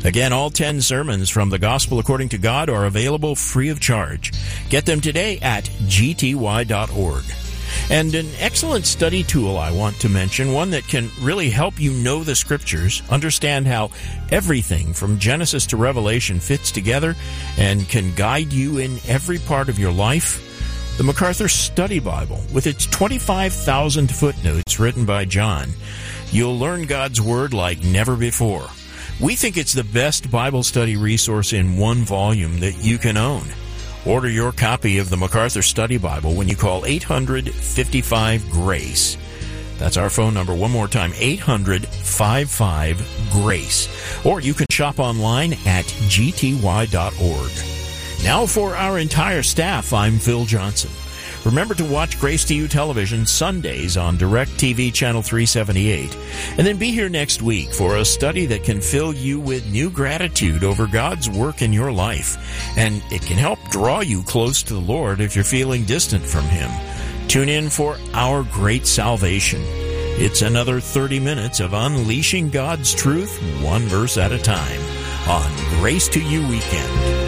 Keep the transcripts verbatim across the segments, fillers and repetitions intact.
Again, all ten sermons from the Gospel According to God are available free of charge. Get them today at g t y dot org. And an excellent study tool I want to mention, one that can really help you know the Scriptures, understand how everything from Genesis to Revelation fits together, and can guide you in every part of your life. The MacArthur Study Bible, with its twenty-five thousand footnotes written by John. You'll learn God's Word like never before. We think it's the best Bible study resource in one volume that you can own. Order your copy of the MacArthur Study Bible when you call eight hundred, fifty-five, GRACE. That's our phone number one more time, eight hundred, fifty-five, GRACE. Or you can shop online at g t y dot org. Now for our entire staff, I'm Phil Johnson. Remember to watch Grace to You Television Sundays on DirecTV Channel three seventy-eight. And then be here next week for a study that can fill you with new gratitude over God's work in your life. And it can help draw you close to the Lord if you're feeling distant from Him. Tune in for Our Great Salvation. It's another thirty minutes of unleashing God's truth one verse at a time on Grace to You Weekend.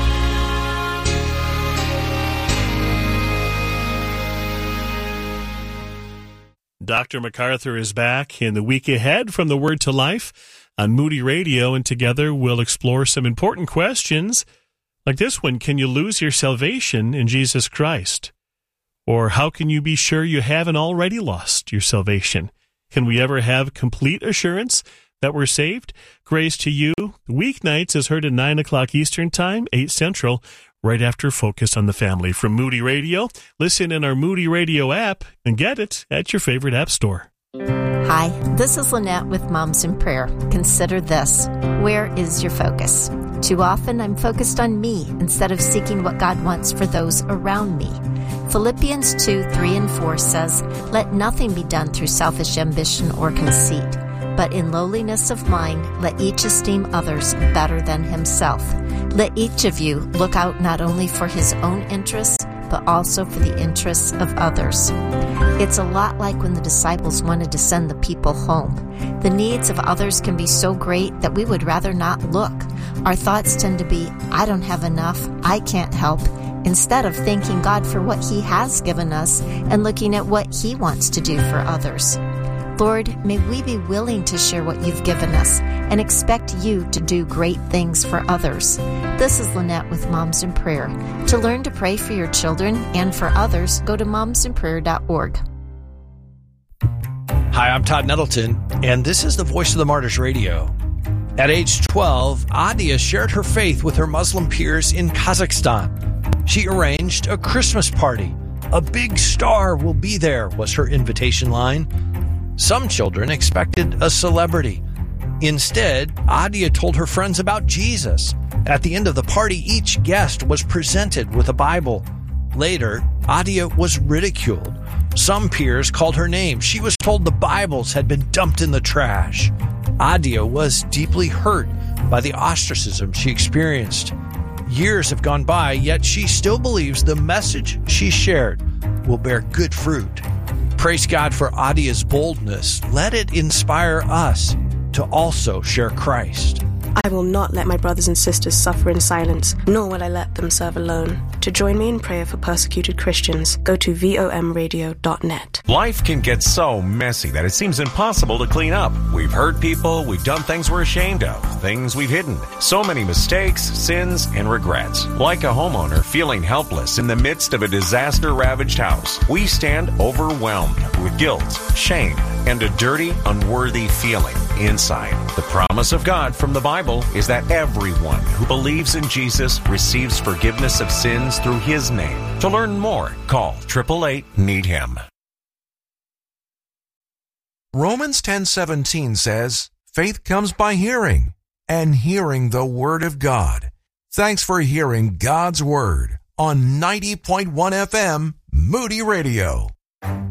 Doctor MacArthur is back in the week ahead from the Word to Life on Moody Radio, and together we'll explore some important questions like this one. Can you lose your salvation in Jesus Christ? Or how can you be sure you haven't already lost your salvation? Can we ever have complete assurance that we're saved? Grace to You, weeknights, is heard at nine o'clock Eastern Time, eight Central, right after Focus on the Family from Moody Radio. Listen in our Moody Radio app and get it at your favorite app store. Hi, this is Lynette with Moms in Prayer. Consider this. Where is your focus? Too often I'm focused on me instead of seeking what God wants for those around me. Philippians two, three, and four says, "Let nothing be done through selfish ambition or conceit, but in lowliness of mind, let each esteem others better than himself. Let each of you look out not only for his own interests, but also for the interests of others." It's a lot like when the disciples wanted to send the people home. The needs of others can be so great that we would rather not look. Our thoughts tend to be, I don't have enough, I can't help, instead of thanking God for what He has given us and looking at what He wants to do for others. Lord, may we be willing to share what You've given us and expect You to do great things for others. This is Lynette with Moms in Prayer. To learn to pray for your children and for others, go to moms in prayer dot org. Hi, I'm Todd Nettleton, and this is the Voice of the Martyrs Radio. At age twelve, Adia shared her faith with her Muslim peers in Kazakhstan. She arranged a Christmas party. "A big star will be there," was her invitation line. Some children expected a celebrity. Instead, Adia told her friends about Jesus. At the end of the party, each guest was presented with a Bible. Later, Adia was ridiculed. Some peers called her names. She was told the Bibles had been dumped in the trash. Adia was deeply hurt by the ostracism she experienced. Years have gone by, yet she still believes the message she shared will bear good fruit. Praise God for Adia's boldness. Let it inspire us to also share Christ. I will not let my brothers and sisters suffer in silence, nor will I let them serve alone. To join me in prayer for persecuted Christians, go to v o m radio dot net. Life can get so messy that it seems impossible to clean up. We've hurt people, we've done things we're ashamed of, things we've hidden. So many mistakes, sins, and regrets. Like a homeowner feeling helpless in the midst of a disaster-ravaged house, we stand overwhelmed with guilt, shame, and a dirty, unworthy feeling inside. The promise of God from the Bible is that everyone who believes in Jesus receives forgiveness of sins through His name. To learn more, call eight eight eight, need him. Romans ten seventeen says, "Faith comes by hearing, and hearing the Word of God." Thanks for hearing God's Word on ninety point one F M, Moody Radio.